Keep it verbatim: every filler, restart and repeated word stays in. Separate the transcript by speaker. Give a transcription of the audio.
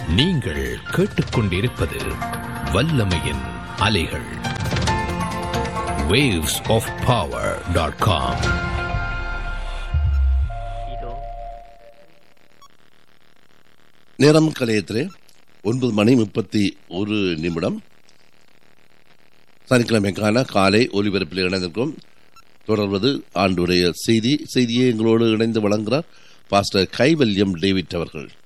Speaker 1: நீங்கள் கேட்டுக்கொண்டிருப்பது வல்லமையின் அலைகள். waves of power dot com.
Speaker 2: நேரம் கலையத்திலே ஒன்பது மணி முப்பத்தி ஒரு நிமிடம். சனிக்கிழமைக்கான காலை ஒலிபரப்பில் இணைந்திருக்கிறோம். தொடர்வது ஆண்டுடைய செய்தி. செய்தியை எங்களோடு இணைந்து வழங்குகிறார் பாஸ்டர் கைவல்யம் டேவிட் அவர்கள்.